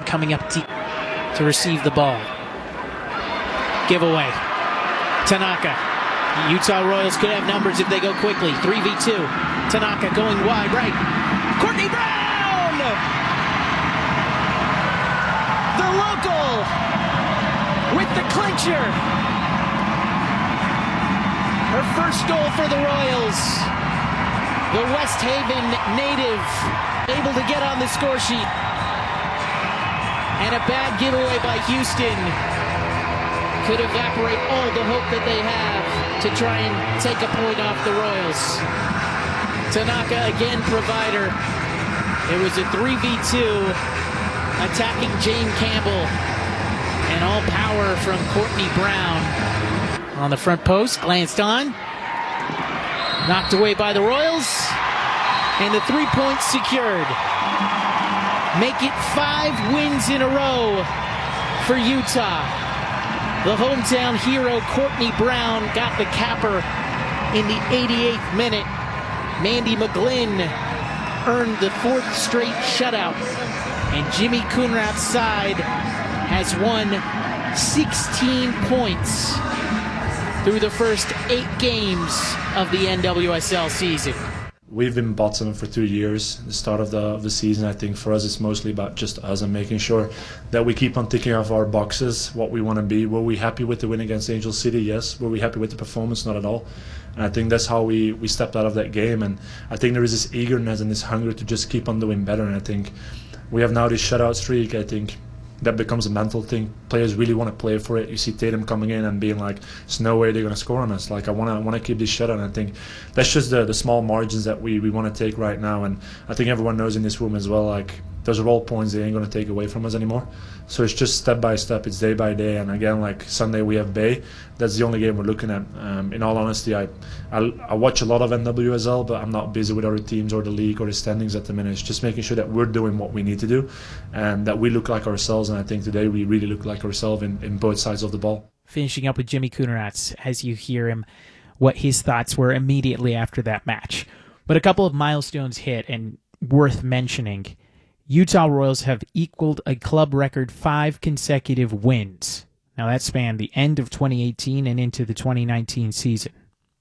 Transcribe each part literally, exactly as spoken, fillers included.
coming up deep to receive the ball. Giveaway. Tanaka. Utah Royals could have numbers if they go quickly. three v two. Tanaka going wide right. Courtney Brown! The local with the clincher. Her first goal for the Royals. The West Haven native able to get on the score sheet. And a bad giveaway by Houston could evaporate all the hope that they have to try and take a point off the Royals. Tanaka again provider. It was a three v two attacking Jane Campbell. And all power from Courtney Brown. On the front post, glanced on. Knocked away by the Royals. And the three points secured. Make it five wins in a row for Utah. The hometown hero, Courtney Brown, got the capper in the eighty-eighth minute. Mandy McGlynn earned the fourth straight shutout. And Jimmy Coonrat's side has won sixteen points through the first eight games of the N W S L season. We've been bottom for two years. The start of the of the season, I think for us, it's mostly about just us and making sure that we keep on ticking off our boxes, what we want to be. Were we happy with the win against Angel City? Yes. Were we happy with the performance? Not at all. And I think that's how we, we stepped out of that game. And I think there is this eagerness and this hunger to just keep on doing better. And I think we have now this shutout streak. I think that becomes a mental thing. Players really want to play for it. You see Tatum coming in and being like, there's no way they're going to score on us. Like, I want to want to keep this shutout. And I think that's just the, the small margins that we, we want to take right now. And I think everyone knows in this room as well, like, those are all points they ain't going to take away from us anymore. So it's just step by step. It's day by day. And again, like Sunday we have Bay. That's the only game we're looking at. Um, in all honesty, I, I I watch a lot of N W S L, but I'm not busy with other teams or the league or the standings at the minute. It's just making sure that we're doing what we need to do and that we look like ourselves. And I think today we really look like ourselves in, in both sides of the ball. Finishing up with Jimmy Coonrats as you hear him, what his thoughts were immediately after that match. But a couple of milestones hit and worth mentioning. Utah Royals have equaled a club record five consecutive wins. Now that spanned the end of twenty eighteen and into the twenty nineteen season.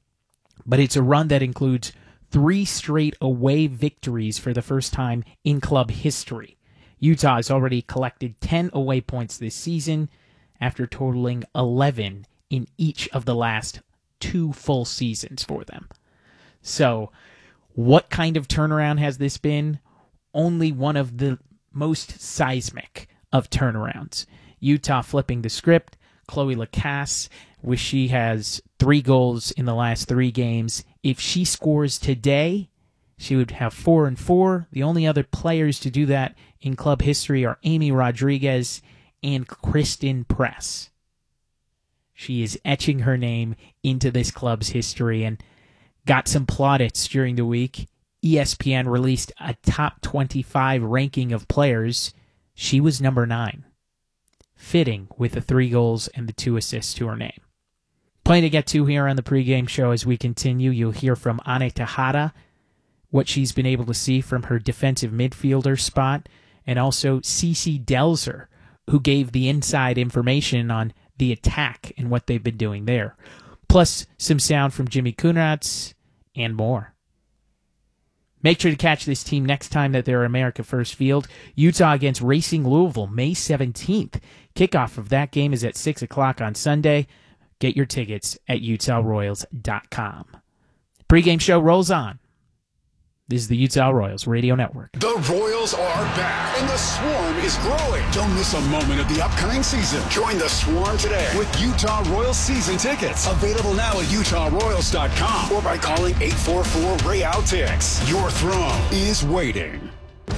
But it's a run that includes three straight away victories for the first time in club history. Utah has already collected ten away points this season after totaling eleven in each of the last two full seasons for them. So, what kind of turnaround has this been? Only one of the most seismic of turnarounds. Utah flipping the script. Chloe Lacasse, which she has three goals in the last three games. If she scores today, she would have four and four. The only other players to do that in club history are Amy Rodriguez and Kristen Press. She is etching her name into this club's history and got some plaudits during the week. E S P N released a top twenty-five ranking of players. She was number nine. Fitting with the three goals and the two assists to her name. Plenty to get to here on the pregame show as we continue. You'll hear from Ane Tejada, what she's been able to see from her defensive midfielder spot, and also Cece Delzer, who gave the inside information on the attack and what they've been doing there. Plus some sound from Jimmy Coonrats and more. Make sure to catch this team next time that they're America First Field. Utah against Racing Louisville, May seventeenth. Kickoff of that game is at six o'clock on Sunday. Get your tickets at utah royals dot com. Pre-game show rolls on. This is the Utah Royals Radio Network. The Royals are back, and the Swarm is growing. Don't miss a moment of the upcoming season. Join the Swarm today with Utah Royals season tickets. Available now at utah royals dot com or by calling eight four four, R A Y A L T I X. Your throne is waiting.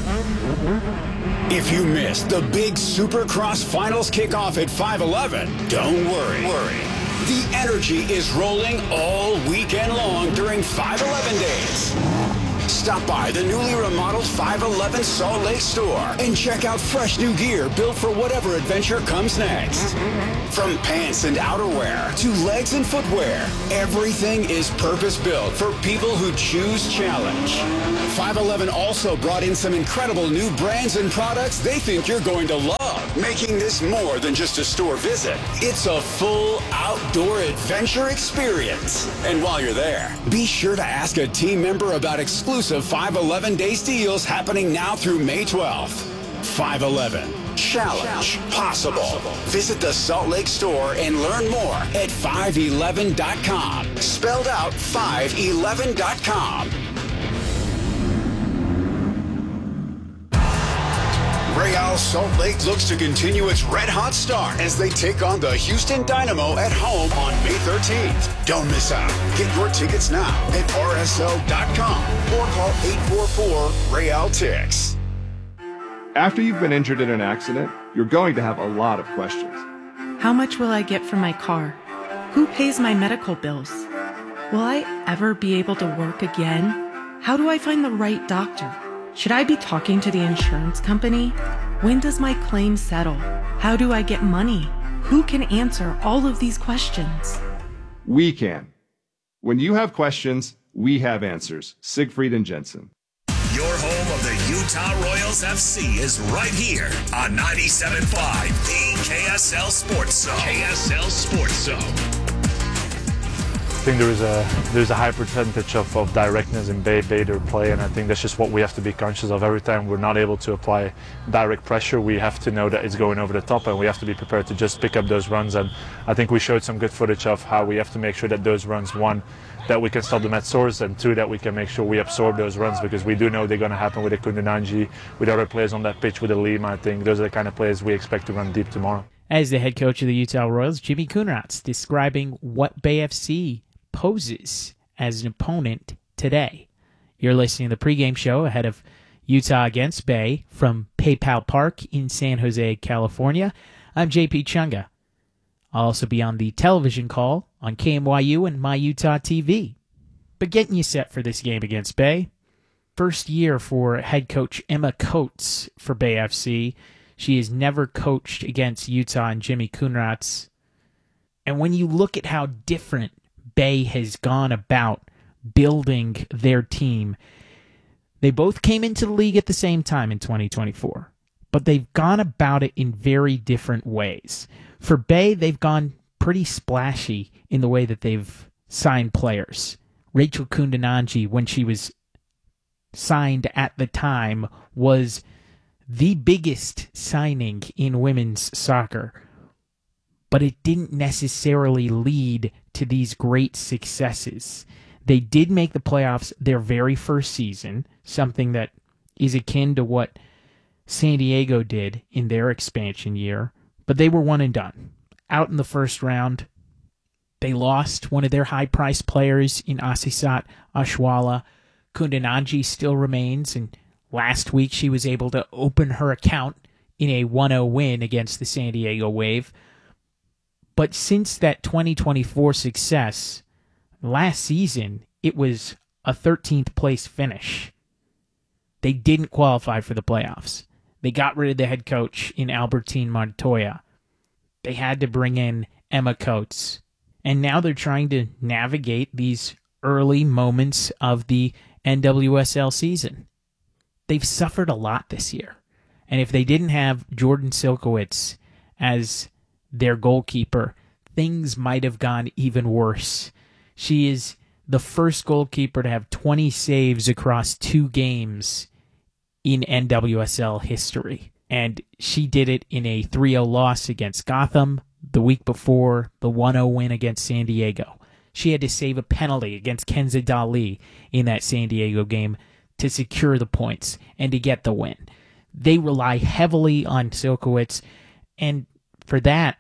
If you missed the big Supercross Finals kickoff at five eleven, don't worry. worry. The energy is rolling all weekend long during five eleven days. Stop by the newly remodeled five eleven Salt Lake store and check out fresh new gear built for whatever adventure comes next. From pants and outerwear to legs and footwear, everything is purpose-built for people who choose challenge. five eleven also brought in some incredible new brands and products they think you're going to love, making this more than just a store visit. It's a full outdoor adventure experience. And while you're there, be sure to ask a team member about exclusive five eleven Days deals happening now through May twelfth. five eleven. Challenge possible. Visit the Salt Lake store and learn more at five eleven dot com. Spelled out five eleven dot com. Real Salt Lake looks to continue its red-hot start as they take on the Houston Dynamo at home on May thirteenth. Don't miss out. Get your tickets now at R S L dot com or call eight four four Real Tix. After you've been injured in an accident, you're going to have a lot of questions. How much will I get for my car? Who pays my medical bills? Will I ever be able to work again? How do I find the right doctor? Should I be talking to the insurance company? When does my claim settle? How do I get money? Who can answer all of these questions? We can. When you have questions, we have answers. Siegfried and Jensen. Your home of the Utah Royals F C is right here on ninety-seven point five, the K S L Sports Zone. K S L Sports Zone. I think there is a there's a high percentage of, of directness in Bay Bader play, and I think that's just what we have to be conscious of. Every time we're not able to apply direct pressure, we have to know that it's going over the top, and we have to be prepared to just pick up those runs. And I think we showed some good footage of how we have to make sure that those runs, one, that we can stop them at source, and two, that we can make sure we absorb those runs, because we do know they're going to happen with Ekunda Nanji, with other players on that pitch, with Lima. I think those are the kind of players we expect to run deep tomorrow. As the head coach of the Utah Royals, Jimmy Coonrotz, describing what Bay F C poses as an opponent today. You're listening to the pregame show ahead of Utah against Bay from PayPal Park in San Jose, California. I'm J P Chunga. I'll also be on the television call on K M Y U and My Utah T V. But getting you set for this game against Bay. First year for head coach Emma Coates for Bay F C. She has never coached against Utah and Jimmy Coonrotz. And when you look at how different Bay has gone about building their team, they both came into the league at the same time in twenty twenty-four, but they've gone about it in very different ways. For Bay, they've gone pretty splashy in the way that they've signed players. Rachel Kundananji, when she was signed at the time, was the biggest signing in women's soccer, but it didn't necessarily lead to these great successes. They did make the playoffs their very first season, something that is akin to what San Diego did in their expansion year, but they were one and done. Out in the first round, they lost one of their high-priced players in Asisat Ashwala. Kundananji still remains, and last week she was able to open her account in a one oh win against the San Diego Wave. But since that twenty twenty-four success, last season, it was a thirteenth place finish. They didn't qualify for the playoffs. They got rid of the head coach in Albertine Montoya. They had to bring in Emma Coates. And now they're trying to navigate these early moments of the N W S L season. They've suffered a lot this year. And if they didn't have Jordan Silkowitz as their goalkeeper, things might have gone even worse. She is the first goalkeeper to have twenty saves across two games in N W S L history. And she did it in a three oh loss against Gotham, the week before the one oh win against San Diego. She had to save a penalty against Kenza Dali in that San Diego game to secure the points and to get the win. They rely heavily on Silkowitz, and for that,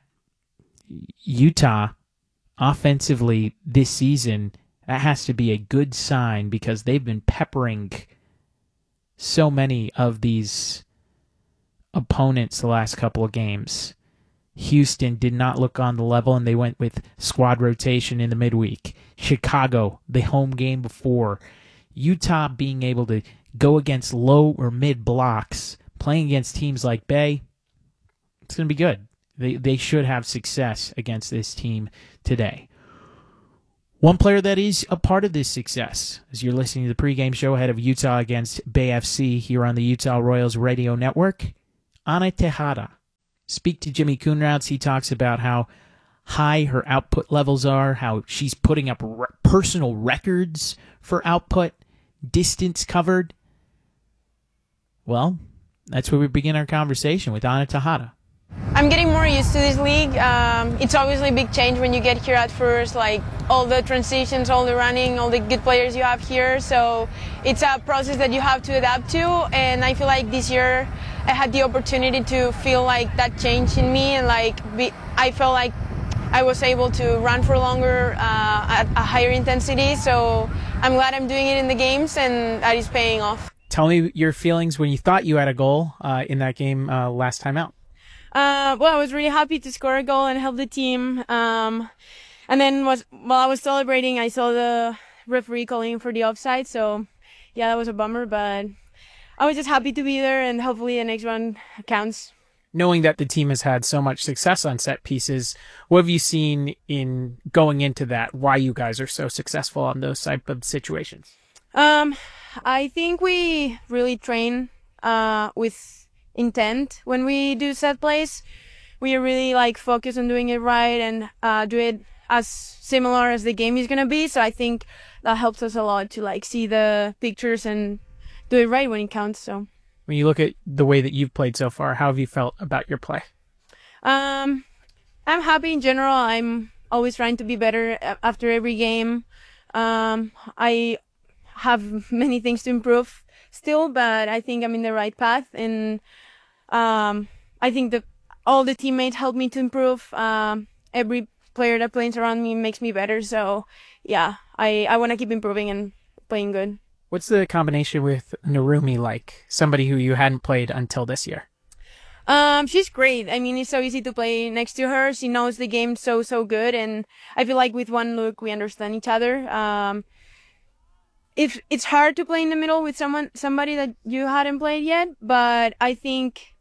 Utah, offensively this season, that has to be a good sign, because they've been peppering so many of these opponents the last couple of games. Houston did not look on the level, and they went with squad rotation in the midweek. Chicago, the home game before, Utah being able to go against low or mid blocks, playing against teams like Bay, it's going to be good. They they should have success against this team today. One player that is a part of this success, as you're listening to the pregame show ahead of Utah against Bay F C here on the Utah Royals Radio Network, Ana Tejada. Speak to Jimmy Coonrouts. He talks about how high her output levels are, how she's putting up re- personal records for output, distance covered. Well, that's where we begin our conversation with Ana Tejada. I'm getting more used to this league. Um, it's obviously a big change when you get here at first, like all the transitions, all the running, all the good players you have here. So it's a process that you have to adapt to. And I feel like this year I had the opportunity to feel like that change in me. And like be, I felt like I was able to run for longer uh, at a higher intensity. So I'm glad I'm doing it in the games and that is paying off. Tell me your feelings when you thought you had a goal uh, in that game uh, last time out. Uh, well, I was really happy to score a goal and help the team. Um, and then was while I was celebrating, I saw the referee calling for the offside. So, yeah, that was a bummer. But I was just happy to be there, and hopefully the next one counts. Knowing that the team has had so much success on set pieces, what have you seen in going into that? Why you guys are so successful on those type of situations? Um, I think we really train uh, with intent when we do set plays. We are really like focused on doing it right and uh, do it as similar as the game is gonna be. So I think that helps us a lot to like see the pictures and do it right when it counts. So when you look at the way that you've played so far, how have you felt about your play? Um, I'm happy in general. I'm always trying to be better after every game. Um, I have many things to improve still, but I think I'm in the right path, and um, I think that all the teammates help me to improve. Um, every player that plays around me makes me better. So, yeah, I, I want to keep improving and playing good. What's the combination with Narumi like? Somebody who you hadn't played until this year. Um, she's great. I mean, it's so easy to play next to her. She knows the game so, so good, and I feel like with one look we understand each other. Um, If it's hard to play in the middle with someone, somebody that you hadn't played yet, but I think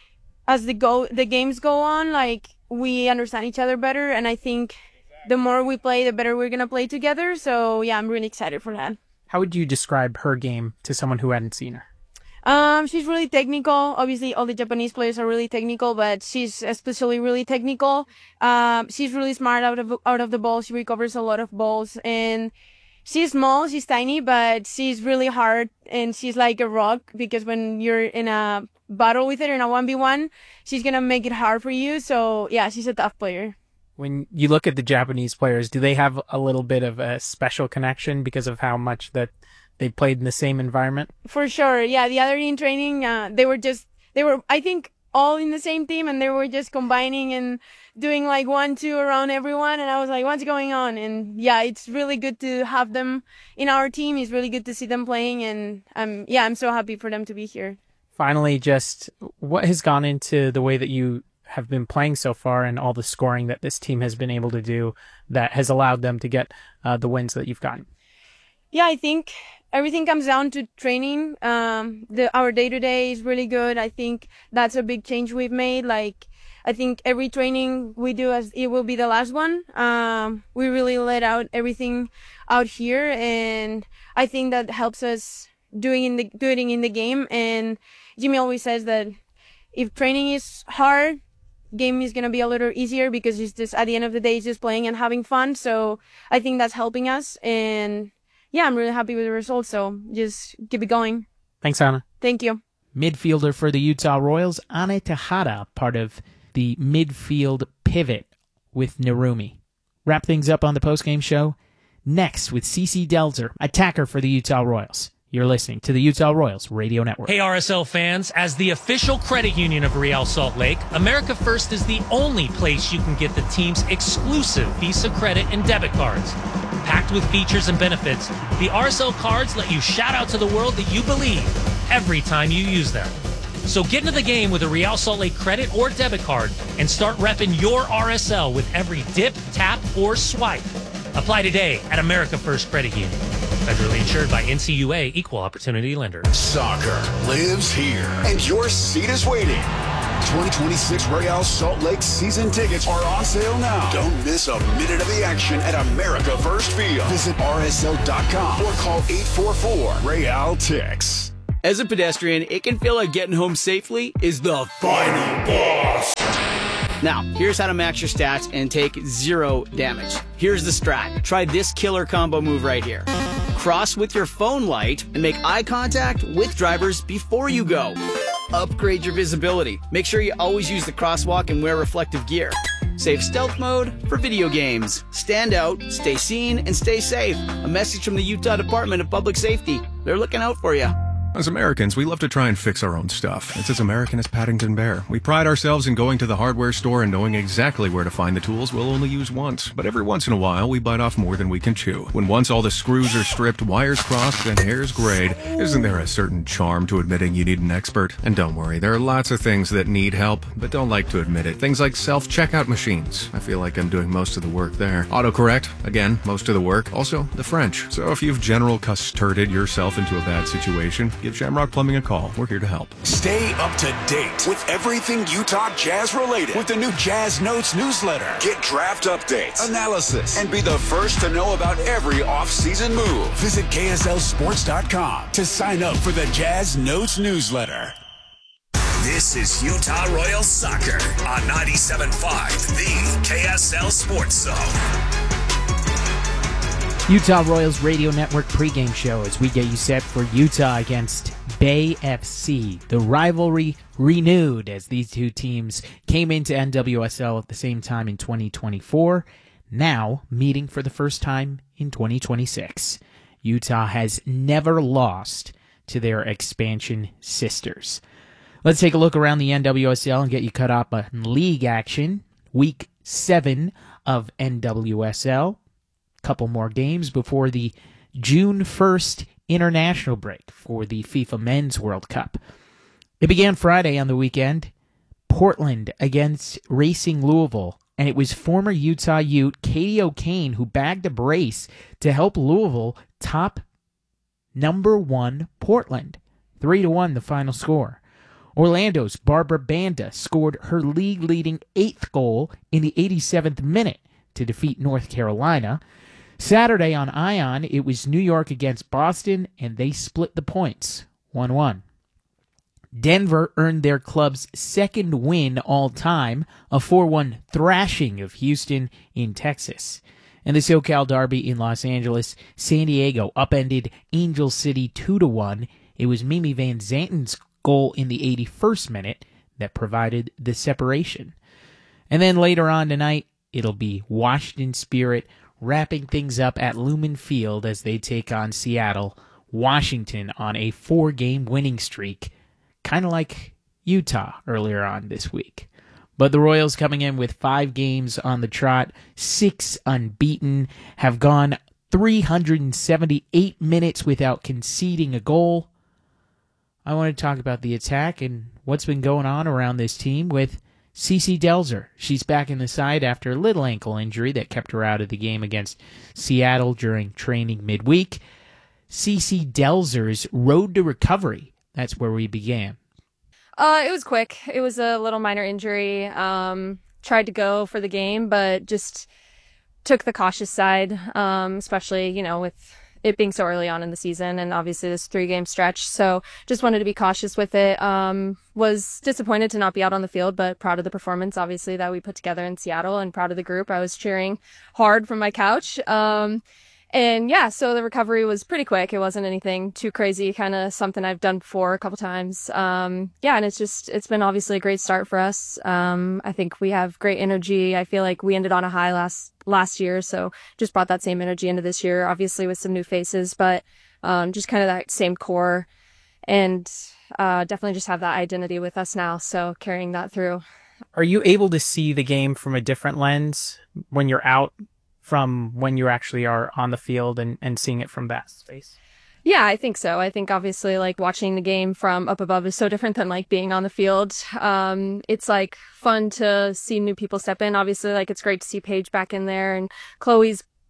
as the go, the games go on, like we understand each other better, and I think the more we play, the better we're gonna play together. So yeah, I'm really excited for that. How would you describe her game to someone who hadn't seen her? Um, she's really technical. Obviously, all the Japanese players are really technical, but she's especially really technical. Um, she's really smart out of out of the ball. She recovers a lot of balls, and she's small, she's tiny, but she's really hard, and she's like a rock, because when you're in a battle with her in a one v one, she's going to make it hard for you. So, yeah, she's a tough player. When you look at the Japanese players, do they have a little bit of a special connection because of how much that they played in the same environment? For sure. Yeah, the other day in training, uh, they were just, they were, I think, all in the same team, and they were just combining and doing like one, two around everyone. And I was like, what's going on? And yeah, it's really good to have them in our team. It's really good to see them playing. And um, yeah, I'm so happy for them to be here. Finally, just what has gone into the way that you have been playing so far and all the scoring that this team has been able to do that has allowed them to get uh, the wins that you've gotten? Yeah, I think everything comes down to training. Um, the, our day-to-day is really good. I think that's a big change we've made. Like, I think every training we do, as it will be the last one. Um, we really let out everything out here, and I think that helps us doing in the doing in the game. And Jimmy always says that if training is hard, game is gonna be a little easier, because it's just at the end of the day, it's just playing and having fun. So I think that's helping us, and yeah, I'm really happy with the results, so just keep it going. Thanks, Ana. Thank you. Midfielder for the Utah Royals, Ana Tejada, part of the midfield pivot with Narumi. Wrap things up on the postgame show next with Cece Delzer, attacker for the Utah Royals. You're listening to the Utah Royals Radio Network. Hey, R S L fans. As the official credit union of Real Salt Lake, America First is the only place you can get the team's exclusive Visa credit and debit cards. Packed with features and benefits, the R S L cards let you shout out to the world that you believe every time you use them. So get into the game with a Real Salt Lake credit or debit card and start repping your R S L with every dip, tap, or swipe. Apply today at America First Credit Union. Federally insured by N C U A, Equal Opportunity Lender. Soccer lives here, and your seat is waiting. twenty twenty-six Real Salt Lake season tickets are on sale now. Don't miss a minute of the action at America First Field. Visit R S L dot com or call eight four four Real Tix. As a pedestrian, it can feel like getting home safely is the final boss. Now, here's how to max your stats and take zero damage. Here's the strat. Try this killer combo move right here. Cross with your phone light and make eye contact with drivers before you go. Upgrade your visibility. Make sure you always use the crosswalk and wear reflective gear. Save stealth mode for video games. Stand out, stay seen, and stay safe. A message from the Utah Department of Public Safety. They're looking out for you. As Americans, we love to try and fix our own stuff. It's as American as Paddington Bear. We pride ourselves in going to the hardware store and knowing exactly where to find the tools we'll only use once. But every once in a while, we bite off more than we can chew. When once all the screws are stripped, wires crossed, and hairs grayed, isn't there a certain charm to admitting you need an expert? And don't worry, there are lots of things that need help, but don't like to admit it. Things like self-checkout machines. I feel like I'm doing most of the work there. Autocorrect, again, most of the work. Also, the French. So if you've general custarded yourself into a bad situation, give Shamrock Plumbing a call. We're here to help. Stay up to date with everything Utah Jazz related with the new Jazz Notes newsletter. Get draft updates, analysis, and be the first to know about every off-season move. Visit K S L sports dot com to sign up for the Jazz Notes newsletter. This is Utah Royals Soccer on ninety-seven point five, the K S L Sports Zone. Utah Royals Radio Network pregame show as we get you set for Utah against Bay F C. The rivalry renewed as these two teams came into N W S L at the same time in twenty twenty-four, now meeting for the first time in twenty twenty-six. Utah has never lost to their expansion sisters. Let's take a look around the N W S L and get you caught up on league action. Week seven of N W S L. Couple more games before the June first international break for the FIFA Men's World Cup. It began Friday on the weekend. Portland against Racing Louisville, and it was former Utah Ute Katie O'Kane who bagged a brace to help Louisville top number one Portland. Three to one the final score. Orlando's Barbara Banda scored her league-leading eighth goal in the eighty-seventh minute to defeat North Carolina. Saturday on Ion, it was New York against Boston, and they split the points, one one. Denver earned their club's second win all time, a four one thrashing of Houston in Texas. And the SoCal Derby in Los Angeles, San Diego upended Angel City two to one. It was Mimi Van Zanten's goal in the eighty-first minute that provided the separation. And then later on tonight, it'll be Washington Spirit wrapping things up at Lumen Field as they take on Seattle. Washington on a four-game winning streak, kind of like Utah earlier on this week. But the Royals coming in with five games on the trot, six unbeaten, have gone three hundred seventy-eight minutes without conceding a goal. I want to talk about the attack and what's been going on around this team with Cece Delzer. She's back in the side after a little ankle injury that kept her out of the game against Seattle during training midweek. Cece Delzer's road to recovery. That's where we began. Uh, it was quick. It was a little minor injury. Um, tried to go for the game, but just took the cautious side, um, especially, you know, with it being so early on in the season and obviously this three game stretch. So just wanted to be cautious with it. Um, was disappointed to not be out on the field, but proud of the performance, obviously, that we put together in Seattle and proud of the group. I was cheering hard from my couch. Um, and yeah, so the recovery was pretty quick. It wasn't anything too crazy, kind of something I've done before a couple times. Um, yeah, and it's just, it's been obviously a great start for us. Um, I think we have great energy. I feel like we ended on a high last last year, so just brought that same energy into this year, obviously with some new faces, but um, just kind of that same core, and uh, definitely just have that identity with us now, so carrying that through. Are you able to see the game from a different lens when you're out from when you actually are on the field and, and seeing it from that space? Yeah, I think so. I think obviously like watching the game from up above is so different than like being on the field. Um, it's like fun to see new people step in. Obviously, like it's great to see Paige back in there, and Chloe's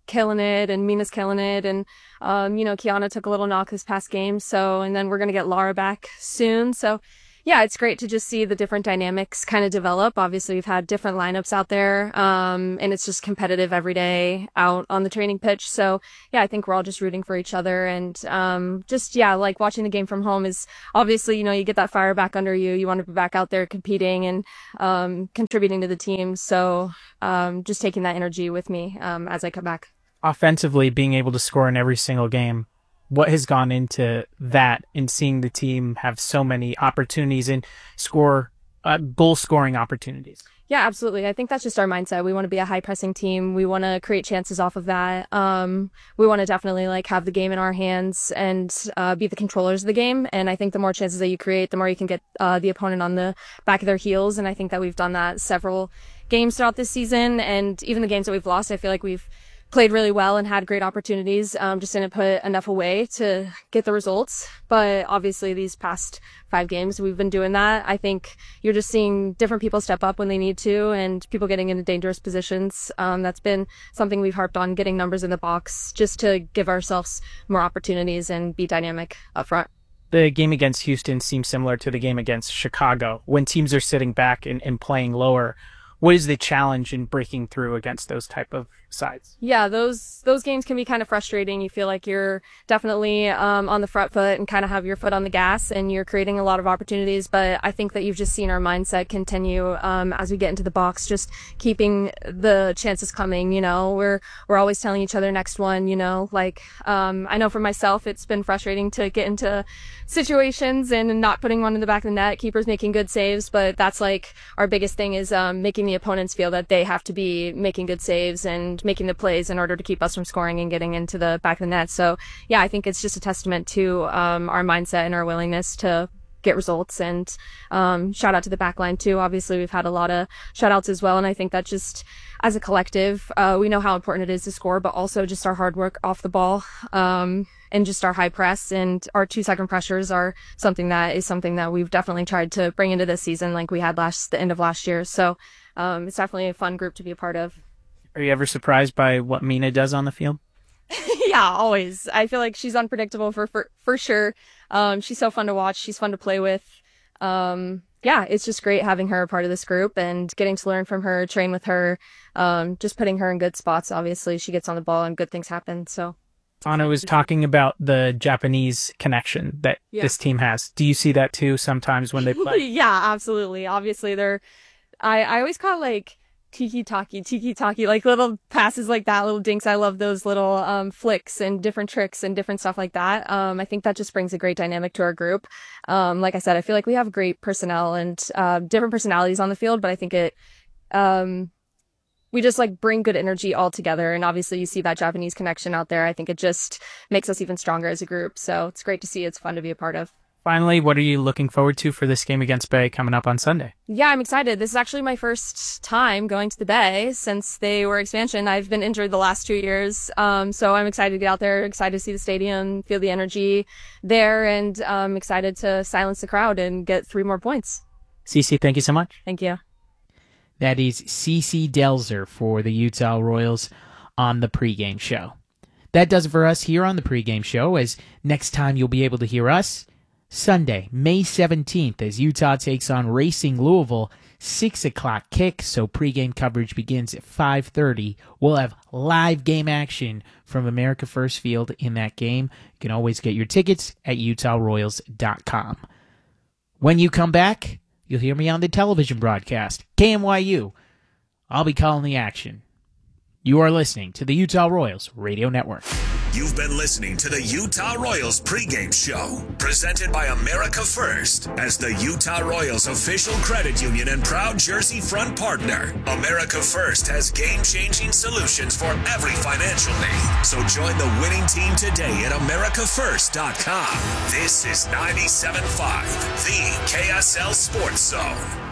killing it, and Mina's killing it, and um, you know, Kiana took a little knock this past game, so, and then we're gonna get Lara back soon, so yeah, it's great to just see the different dynamics kind of develop. Obviously, we've had different lineups out there, um, and it's just competitive every day out on the training pitch. So, yeah, I think we're all just rooting for each other. And um, just, yeah, like watching the game from home is obviously, you know, you get that fire back under you. You want to be back out there competing and um, contributing to the team. So um, just taking that energy with me um, as I come back. Offensively, being able to score in every single game, what has gone into that in seeing the team have so many opportunities and score uh, goal scoring opportunities? Yeah, absolutely. I think that's just our mindset. We want to be a high pressing team. We want to create chances off of that. Um, we want to definitely like have the game in our hands and uh, be the controllers of the game. And I think the more chances that you create, the more you can get uh, the opponent on the back of their heels. And I think that we've done that several games throughout this season. And even the games that we've lost, I feel like we've played really well and had great opportunities, um, just didn't put enough away to get the results. But obviously these past five games, we've been doing that. I think you're just seeing different people step up when they need to and people getting into dangerous positions. Um, that's been something we've harped on, getting numbers in the box just to give ourselves more opportunities and be dynamic up front. The game against Houston seems similar to the game against Chicago. When teams are sitting back and, and playing lower, what is the challenge in breaking through against those type of sides? Yeah, those those games can be kind of frustrating. You feel like you're definitely um, on the front foot and kind of have your foot on the gas and you're creating a lot of opportunities. But I think that you've just seen our mindset continue um, as we get into the box, just keeping the chances coming. You know, we're we're always telling each other next one, you know, like um, I know for myself, it's been frustrating to get into situations and not putting one in the back of the net, keepers making good saves. But that's like our biggest thing is um, making the opponents feel that they have to be making good saves and making the plays in order to keep us from scoring and getting into the back of the net. So yeah, I think it's just a testament to um, our mindset and our willingness to get results. And um, shout out to the back line too. Obviously we've had a lot of shout outs as well. And I think that just as a collective, uh, we know how important it is to score, but also just our hard work off the ball um, and just our high press and our two second pressures are something that is something that we've definitely tried to bring into this season like we had last the end of last year. So um, it's definitely a fun group to be a part of. Are you ever surprised by what Mina does on the field? Yeah, always. I feel like she's unpredictable for for, for sure. Um, she's so fun to watch. She's fun to play with. Um, yeah, it's just great having her a part of this group and getting to learn from her, train with her, um, just putting her in good spots. Obviously, she gets on the ball and good things happen. So, Anna was talking about the Japanese connection that yeah. this team has. Do you see that too sometimes when they play? Yeah, absolutely. Obviously, they're. I I always call it like tiki-taki, tiki-taki, like little passes like that, little dinks. I love those little um, flicks and different tricks and different stuff like that. Um, I think that just brings a great dynamic to our group. Um, like I said, I feel like we have great personnel and uh, different personalities on the field, but I think it, um, we just like bring good energy all together. And obviously you see that Japanese connection out there. I think it just makes us even stronger as a group. So it's great to see. It's fun to be a part of. Finally, what are you looking forward to for this game against Bay coming up on Sunday? Yeah, I'm excited. This is actually my first time going to the Bay since they were expansion. I've been injured the last two years. Um, so I'm excited to get out there, excited to see the stadium, feel the energy there, and I'm um, excited to silence the crowd and get three more points. Cece, thank you so much. Thank you. That is Cece Delzer for the Utah Royals on the pregame show. That does it for us here on the pregame show, as next time you'll be able to hear us Sunday, May seventeenth, as Utah takes on Racing Louisville, six o'clock kick, so pregame coverage begins at five thirty. We'll have live game action from America First Field in that game. You can always get your tickets at utah royals dot com. When you come back, you'll hear me on the television broadcast, K M Y U. I'll be calling the action. You are listening to the Utah Royals Radio Network. You've been listening to the Utah Royals pregame show, presented by America First. As the Utah Royals official credit union and proud jersey front partner, America First has game-changing solutions for every financial need. So join the winning team today at america first dot com. This is ninety-seven point five, the K S L Sports Zone.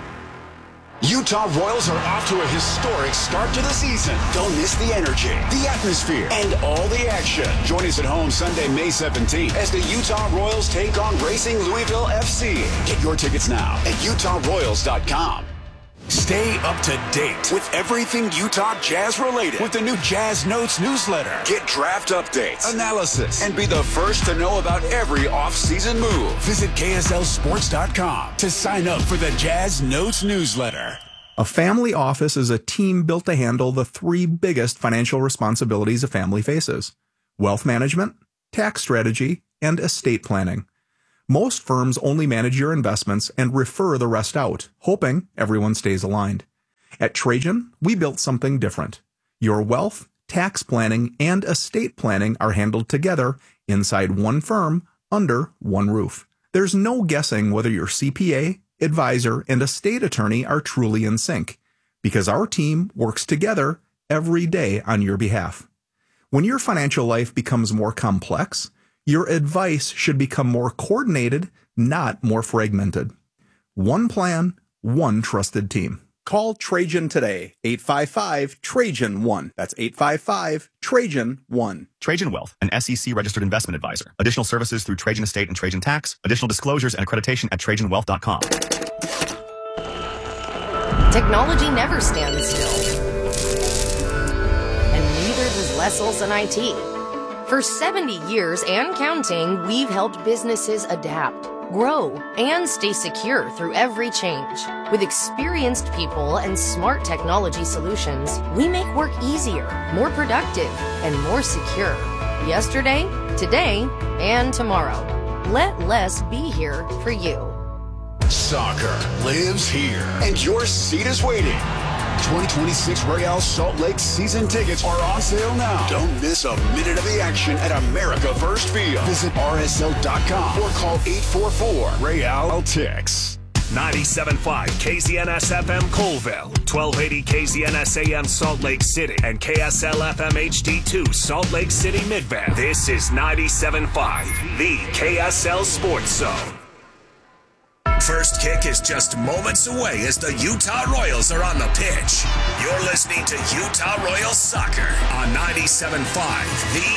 Utah Royals are off to a historic start to the season. Don't miss the energy, the atmosphere, and all the action. Join us at home Sunday, May seventeenth, as the Utah Royals take on Racing Louisville F C. Get your tickets now at utah royals dot com. Stay up to date with everything Utah Jazz related with the new Jazz Notes newsletter. Get draft updates, analysis, and be the first to know about every off-season move. Visit K S L sports dot com to sign up for the Jazz Notes newsletter. A family office is a team built to handle the three biggest financial responsibilities a family faces: wealth management, tax strategy, and estate planning. Most firms only manage your investments and refer the rest out, hoping everyone stays aligned. At Trajan, we built something different. Your wealth, tax planning, and estate planning are handled together inside one firm under one roof. There's no guessing whether your C P A, advisor, and estate attorney are truly in sync, because our team works together every day on your behalf. When your financial life becomes more complex, your advice should become more coordinated, not more fragmented. One plan, one trusted team. Call Trajan today, eight five five, Trajan one. That's eight five five, Trajan one. Trajan Wealth, an S E C-registered investment advisor. Additional services through Trajan Estate and Trajan Tax. Additional disclosures and accreditation at Trajan Wealth dot com. Technology never stands still. And neither does Leslie and I T. For seventy years and counting, we've helped businesses adapt, grow, and stay secure through every change. With experienced people and smart technology solutions, we make work easier, more productive, and more secure. Yesterday, today, and tomorrow. Let Les be here for you. Soccer lives here, and your seat is waiting. twenty twenty-six Real Salt Lake season tickets are on sale now. Don't miss a minute of the action at America First Field. Visit R S L dot com or call eight four four, Real Tix. ninety-seven point five K Z N S F M Colville, twelve eighty K Z N S A M Salt Lake City, and K S L F M H D two Salt Lake City Midvale. This is ninety-seven point five, the K S L Sports Zone. First kick is just moments away as the Utah Royals are on the pitch. You're listening to Utah Royals Soccer on ninety-seven point five, the